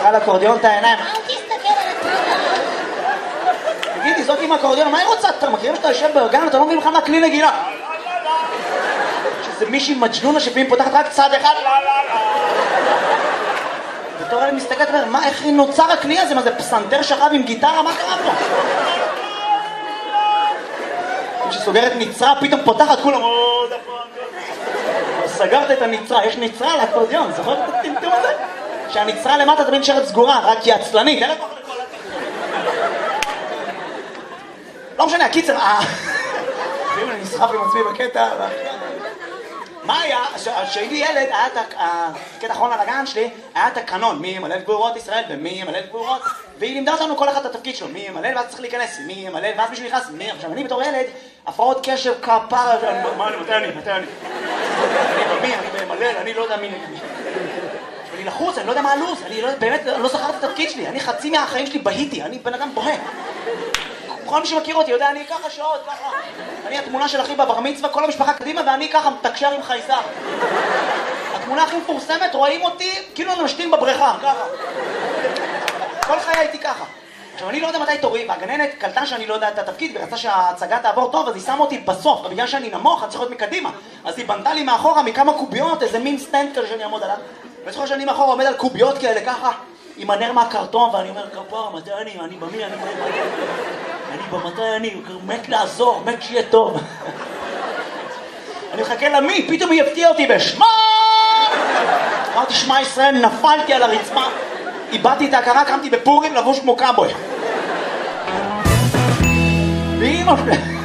מראה לאקורדיון את העיניים. אל תסתכל על הקורדיון. תגידי, זאת עם אקורדיון, מה היא רוצה? אתה מכירים שאתה יושב בארגן, אתה לא מבין בכלל מה כלי נגינה. שזה מישהי מג'נונה שפעמים פותחת רק צד אחד. בתור אלה מסתכלת ואומר, מה, איך נוצר הכלי הזה? מה זה פסנתר שכב עם גיטרה? מה קרה פה? כשסוגרת נצרה, פתאום פותחת, כולם עוד הפעם. סגרת את הנצרה, יש נצרה על האקורדיון, זוכר את הטמטום הזה? שהנצרה למטה תמיד נשארת סגורה, רק היא עצלנית, אין לה כוח לכל הטמטום. לא משנה, הקיצר, ואם אני נסחף עם עצמי בקטע, מה היה? כשהייתי ילד, היה את הקטע האחרון על הגן שלי, היה את הקנון, מי ימלא את גבורות ישראל ומי ימלא את גבורות, והיא לימדה אותנו כל אחד את התפקיד שלו, מי ימלא ואז צריך להיכנס, מי ימלא ואז מישהו נכנס, מי? עכשיו אני בתור ילד, הפרעות קשב, כפרה, מה אני, מתי אני? אני במי, אני במלא, אני לא יודע מי נגמי. אני לחוץ, אני לא יודע מה הלו"ז, אני באמת לא זכרתי את התפקיד שלי, אני חצי מהחיים שלי בהיתי, אני בן אדם בוהה. כל מי שמכיר אותי יודע, אני ככה שעות, ככה. אני התמונה של אחי בבר מצווה, כל המשפחה קדימה, ואני ככה מתקשר עם חייזר. התמונה הכי מפורסמת, רואים אותי כאילו אני משתין בבריכה, ככה. כל חיי הייתי ככה. עכשיו, אני לא יודע מתי תורי, והגננת קלטה שאני לא יודע את התפקיד, ורצה שההצגה תעבור טוב, אז היא שמה אותי בסוף, ובגלל שאני נמוך, אני צריך להיות מקדימה. אז היא בנתה לי מאחורה מכמה קוביות, איזה מין סטנד כזה שאני אעמוד עליו. וצריך שאני מאחורה עומד על קוביות כאלה, ככה, עם הנר מהקרטון, ואני אומר, כפרה, מתי אני במי, אני במתי אני מת לעזור, מת שיהיה טוב. אני מחכה למי, פתאום היא הפתיעה אותי בשמה! אמרתי שמע ישראל, נפלתי על הרצפה, איבדתי את ההכרה, קמתי בפורים לבוש כמו קאבוי. ואמא שלי